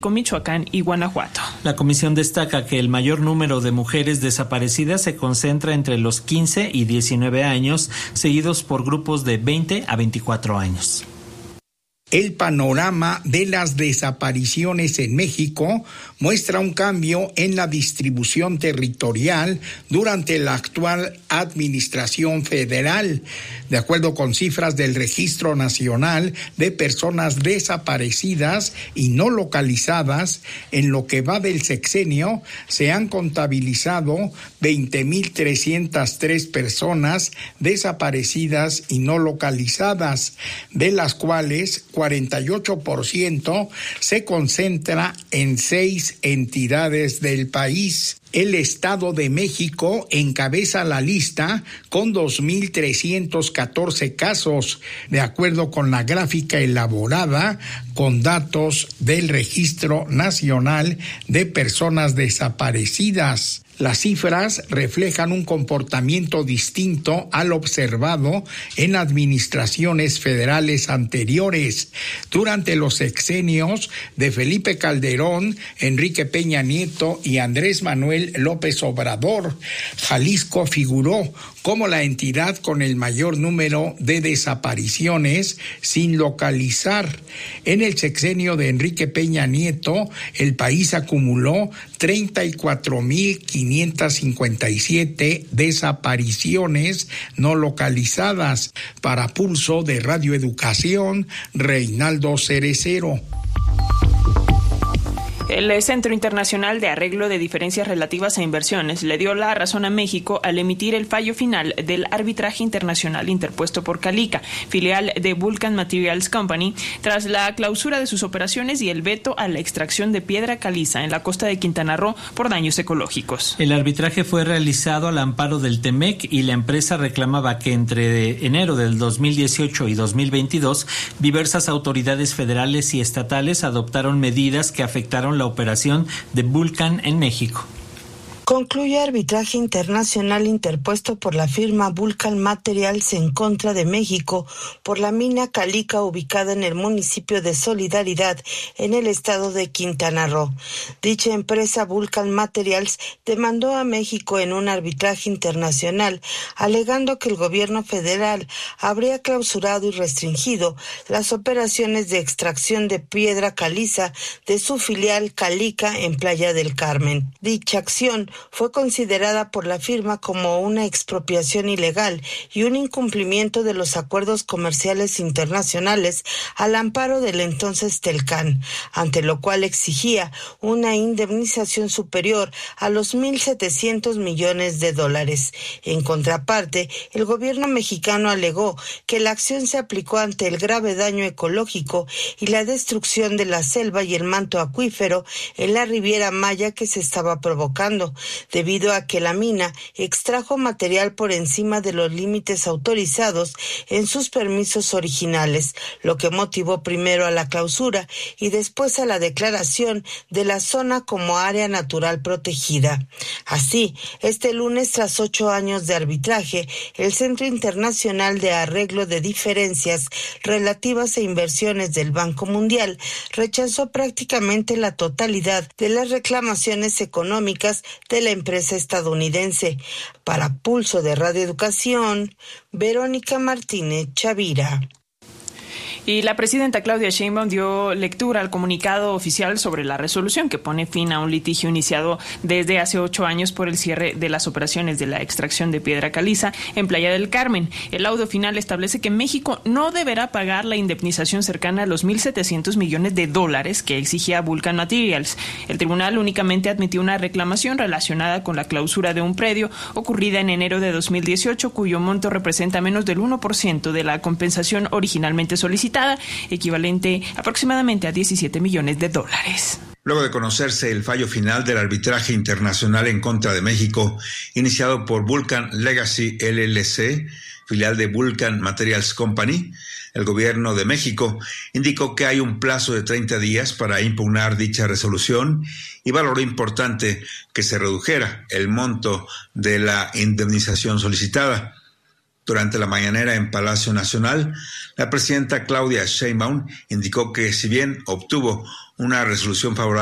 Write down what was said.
Michoacán y Guanajuato. La comisión destaca que el mayor número de mujeres desaparecidas se concentra entre los 15 y 19 años, seguidos por grupos de 20 a 24 años. El panorama de las desapariciones en México muestra un cambio en la distribución territorial durante la actual administración federal. De acuerdo con cifras del Registro Nacional de Personas Desaparecidas y No Localizadas, en lo que va del sexenio se han contabilizado 20,303 personas desaparecidas y no localizadas, de las cuales 48% se concentra en 6 entidades del país. El Estado de México encabeza la lista con 2,314 casos, de acuerdo con la gráfica elaborada con datos del Registro Nacional de Personas Desaparecidas. Las cifras reflejan un comportamiento distinto al observado en administraciones federales anteriores. Durante los sexenios de Felipe Calderón, Enrique Peña Nieto y Andrés Manuel López Obrador, Jalisco figuró como la entidad con el mayor número de desapariciones sin localizar. En el sexenio de Enrique Peña Nieto, el país acumuló 34,557 desapariciones no localizadas. Para Pulso de Radio Educación, Reinaldo Cerecero. El Centro Internacional de Arreglo de Diferencias Relativas a Inversiones le dio la razón a México al emitir el fallo final del arbitraje internacional interpuesto por Calica, filial de Vulcan Materials Company, tras la clausura de sus operaciones y el veto a la extracción de piedra caliza en la costa de Quintana Roo por daños ecológicos. El arbitraje fue realizado al amparo del TEMEC y la empresa reclamaba que entre enero del 2018 y 2022 diversas autoridades federales y estatales adoptaron medidas que afectaron la operación de Vulcan en México. Concluye arbitraje internacional interpuesto por la firma Vulcan Materials en contra de México por la mina Calica ubicada en el municipio de Solidaridad en el estado de Quintana Roo. Dicha empresa Vulcan Materials demandó a México en un arbitraje internacional alegando que el gobierno federal habría clausurado y restringido las operaciones de extracción de piedra caliza de su filial Calica en Playa del Carmen. Dicha acción fue considerada por la firma como una expropiación ilegal y un incumplimiento de los acuerdos comerciales internacionales al amparo del entonces Telcan, ante lo cual exigía una indemnización superior a los $1,700 millones. En contraparte, el gobierno mexicano alegó que la acción se aplicó ante el grave daño ecológico y la destrucción de la selva y el manto acuífero en la Riviera Maya que se estaba provocando, debido a que la mina extrajo material por encima de los límites autorizados en sus permisos originales, lo que motivó primero a la clausura y después a la declaración de la zona como área natural protegida. Así, este lunes, tras 8 años de arbitraje, el Centro Internacional de Arreglo de Diferencias Relativas a Inversiones del Banco Mundial rechazó prácticamente la totalidad de las reclamaciones económicas de la empresa estadounidense. Para Pulso de Radio Educación, Verónica Martínez Chavira. Y la presidenta Claudia Sheinbaum dio lectura al comunicado oficial sobre la resolución que pone fin a un litigio iniciado desde hace 8 años por el cierre de las operaciones de la extracción de piedra caliza en Playa del Carmen. El laudo final establece que México no deberá pagar la indemnización cercana a los $1,700 millones que exigía Vulcan Materials. El tribunal únicamente admitió una reclamación relacionada con la clausura de un predio ocurrida en enero de 2018, cuyo monto representa menos del 1% de la compensación originalmente solicitada, equivalente aproximadamente a $17 millones. Luego de conocerse el fallo final del arbitraje internacional en contra de México, iniciado por Vulcan Legacy LLC, filial de Vulcan Materials Company, el gobierno de México indicó que hay un plazo de 30 días para impugnar dicha resolución y valoró importante que se redujera el monto de la indemnización solicitada. Durante la mañanera en Palacio Nacional, la presidenta Claudia Sheinbaum indicó que si bien obtuvo una resolución favorable